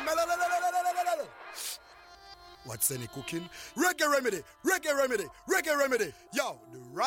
What's any cooking? Reggae remedy, reggae remedy, reggae remedy. Yo, the